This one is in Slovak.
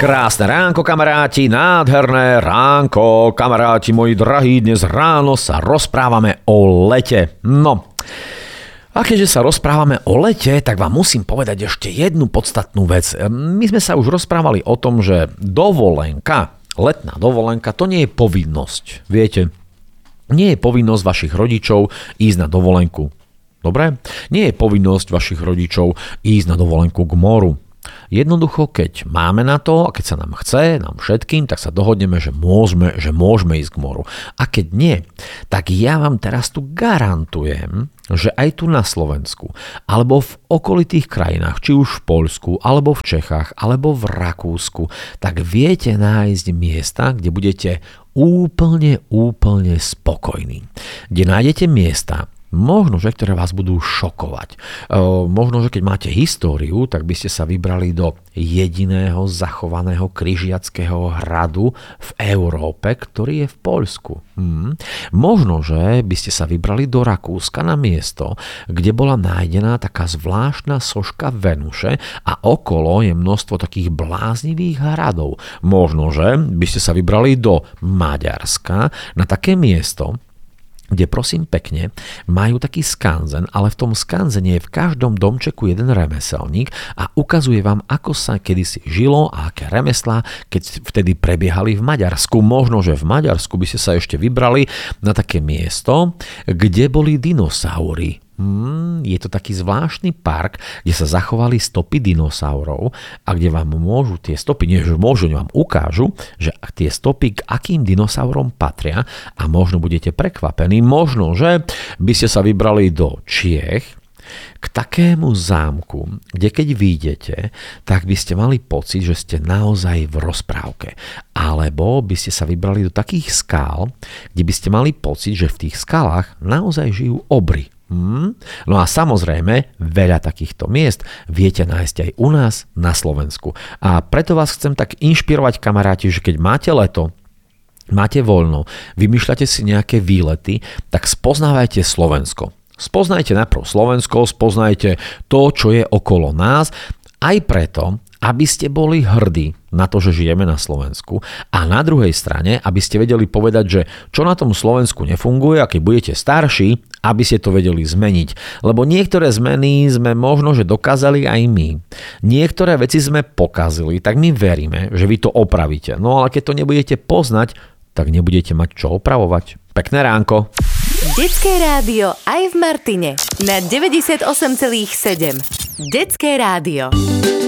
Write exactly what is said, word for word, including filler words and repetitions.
Krásne ránko, kamaráti, nádherné ránko, kamaráti moji drahí, dnes ráno sa rozprávame o lete. No, a keďže sa rozprávame o lete, tak vám musím povedať ešte jednu podstatnú vec. My sme sa už rozprávali o tom, že dovolenka, letná dovolenka, to nie je povinnosť. Viete, nie je povinnosť vašich rodičov ísť na dovolenku. Dobre? Nie je povinnosť vašich rodičov ísť na dovolenku k moru. Jednoducho, keď máme na to a keď sa nám chce, nám všetkým, tak sa dohodneme, že môžeme, že môžeme ísť k moru. A keď nie, tak ja vám teraz tu garantujem, že aj tu na Slovensku, alebo v okolitých krajinách, či už v Poľsku, alebo v Čechách, alebo v Rakúsku, tak viete nájsť miesta, kde budete úplne, úplne spokojní. Kde nájdete miesta, možno, že ktoré vás budú šokovať. E, možno, že keď máte históriu, tak by ste sa vybrali do jediného zachovaného križiackého hradu v Európe, ktorý je v Poľsku. Hmm. Možno, že by ste sa vybrali do Rakúska na miesto, kde bola nájdená taká zvláštna soška Venuše a okolo je množstvo takých bláznivých hradov. Možno, že by ste sa vybrali do Maďarska na také miesto, kde prosím pekne majú taký skanzen, ale v tom skanzene je v každom domčeku jeden remeselník a ukazuje vám, ako sa kedysi žilo a aké remeslá, keď vtedy prebiehali v Maďarsku. Možno, že v Maďarsku by ste sa ešte vybrali na také miesto, kde boli dinosaury. Hmm, je to taký zvláštny park, kde sa zachovali stopy dinosaurov a kde vám môžu tie stopy, nie že môžu, vám ukážu, že tie stopy k akým dinosaurom patria a možno budete prekvapení. Možno, že by ste sa vybrali do Čiech k takému zámku, kde keď vyjdete, tak by ste mali pocit, že ste naozaj v rozprávke. Alebo by ste sa vybrali do takých skál, kde by ste mali pocit, že v tých skalách naozaj žijú obry. Hmm. No a samozrejme, veľa takýchto miest viete nájsť aj u nás na Slovensku. A preto vás chcem tak inšpirovať, kamaráti, že keď máte leto, máte voľno, vymýšľate si nejaké výlety, tak spoznávajte Slovensko. Spoznajte najprv Slovensko, spoznajte to, čo je okolo nás, aj preto, aby ste boli hrdí na to, že žijeme na Slovensku a na druhej strane, aby ste vedeli povedať, že čo na tom Slovensku nefunguje a keď budete starší, aby ste to vedeli zmeniť. Lebo niektoré zmeny sme možno, že dokázali aj my. Niektoré veci sme pokazili, tak my veríme, že vy to opravíte. No ale keď to nebudete poznať, tak nebudete mať čo opravovať. Pekné ránko. Detské rádio aj v Martine na deväťdesiatosem celá sedem. Detské rádio.